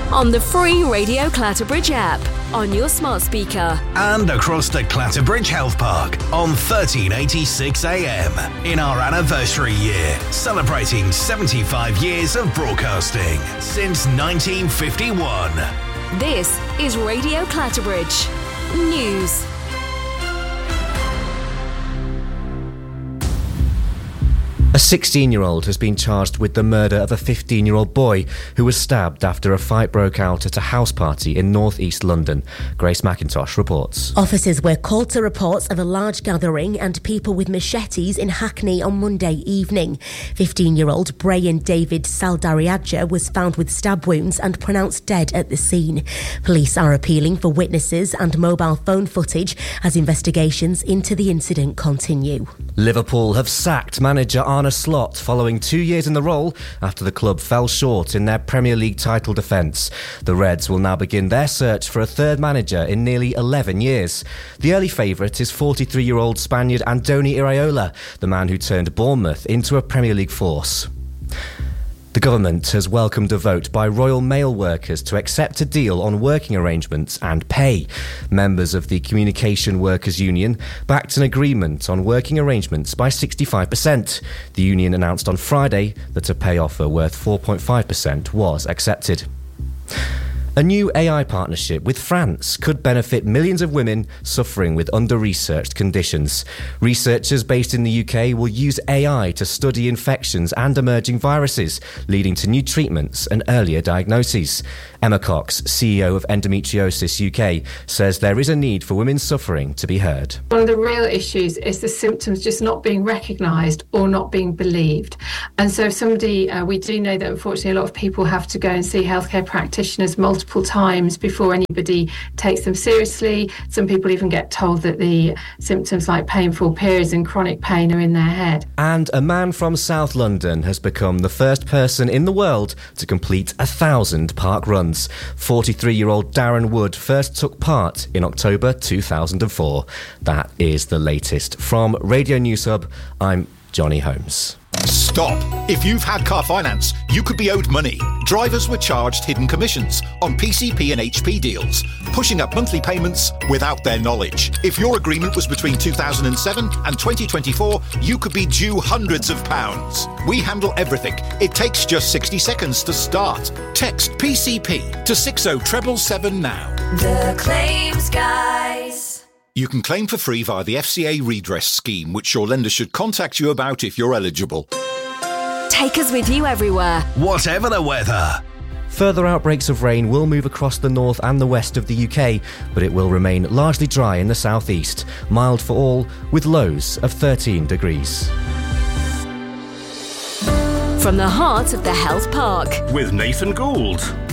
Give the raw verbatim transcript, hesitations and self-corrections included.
on the free Radio Clatterbridge app, on your smart speaker, and across the Clatterbridge Health Park on thirteen eighty-six A M in our anniversary year, celebrating seventy-five years of broadcasting since nineteen fifty-one. This is Radio Clatterbridge News. A sixteen-year-old has been charged with the murder of a fifteen-year-old boy who was stabbed after a fight broke out at a house party in North East London. Grace McIntosh reports. Officers were called to reports of a large gathering and people with machetes in Hackney on Monday evening. fifteen-year-old Brian David Saldariadja was found with stab wounds and pronounced dead at the scene. Police are appealing for witnesses and mobile phone footage as investigations into the incident continue. Liverpool have sacked manager Arne Slot following two years in the role after the club fell short in their Premier League title defence. The Reds will now begin their search for a third manager in nearly eleven years. The early favourite is forty-three-year-old Spaniard Andoni Iraola, the man who turned Bournemouth into a Premier League force. The government has welcomed a vote by Royal Mail workers to accept a deal on working arrangements and pay. Members of the Communication Workers Union backed an agreement on working arrangements by sixty-five percent. The union announced on Friday that a pay offer worth four point five percent was accepted. A new A I partnership with France could benefit millions of women suffering with under-researched conditions. Researchers based in the U K will use A I to study infections and emerging viruses, leading to new treatments and earlier diagnoses. Emma Cox, C E O of Endometriosis U K, says there is a need for women suffering to be heard. One of the real issues is the symptoms just not being recognised or not being believed. And so if somebody, uh, we do know that unfortunately a lot of people have to go and see healthcare practitioners multiple times before anybody takes them seriously. Some people even get told that the symptoms like painful periods and chronic pain are in their head. And a man from South London has become the first person in the world to complete a thousand park runs. forty-three-year-old Darren Wood first took part in October two thousand four. That is the latest. From Radio News Hub, I'm Johnny Holmes. Stop! If you've had car finance, you could be owed money. Drivers were charged hidden commissions on P C P and H P deals, pushing up monthly payments without their knowledge. If your agreement was between two thousand seven and twenty twenty-four, you could be due hundreds of pounds. We handle everything. It takes just sixty seconds to start. Text P C P to six oh seven seven now. The Claims Guys. You can claim for free via the F C A redress scheme, which your lender should contact you about if you're eligible. Take us with you everywhere, whatever the weather. Further outbreaks of rain will move across the north and the west of the U K, but it will remain largely dry in the southeast. Mild for all, with lows of thirteen degrees. from the heart of the Health Park, with Nathan Gould.